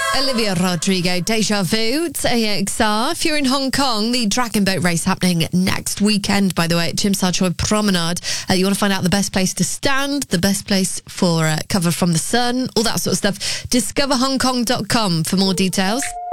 Olivia Rodrigo, Deja Vu, it's AXR. If you're in Hong Kong, the Dragon Boat Race happening next weekend, by the way, at Tsim Sha Tsui Promenade. You want to find out the best place to stand, the best place for cover from the sun, all that sort of stuff. Discoverhongkong.com for more details.